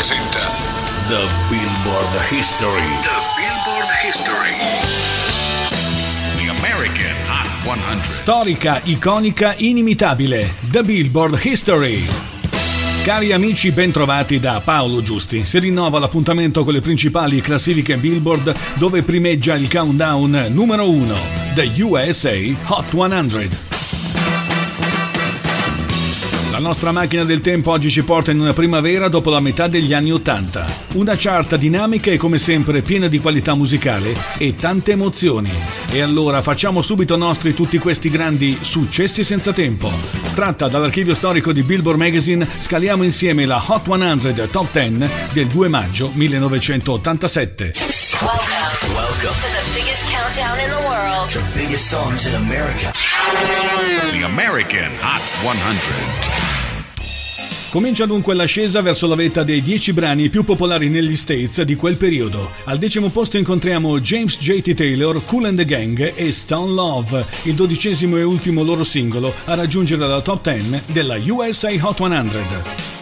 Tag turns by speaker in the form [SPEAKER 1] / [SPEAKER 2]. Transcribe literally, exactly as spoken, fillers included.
[SPEAKER 1] presenta
[SPEAKER 2] The Billboard History.
[SPEAKER 1] The Billboard History. The American Hot cento.
[SPEAKER 3] Storica, iconica, inimitabile. The Billboard History. Cari amici, bentrovati da Paolo Giusti. Si rinnova l'appuntamento con le principali classifiche Billboard, dove primeggia il countdown numero uno, The U S A Hot cento. La nostra macchina del tempo oggi ci porta in una primavera dopo la metà degli anni Ottanta. Una chart dinamica e come sempre piena di qualità musicale e tante emozioni. E allora facciamo subito nostri tutti questi grandi successi senza tempo. Tratta dall'archivio storico di Billboard Magazine, scaliamo insieme la Hot cento Top dieci del due maggio millenovecentottantasette.
[SPEAKER 4] Welcome. Welcome to the biggest countdown in the world.
[SPEAKER 2] The biggest songs in America.
[SPEAKER 1] The American Hot cento.
[SPEAKER 3] Comincia dunque l'ascesa verso la vetta dei dieci brani più popolari negli States di quel periodo. Al decimo posto incontriamo James J T Taylor, Kool and the Gang e Stone Love, il dodicesimo e ultimo loro singolo a raggiungere la top dieci della U S A Hot cento.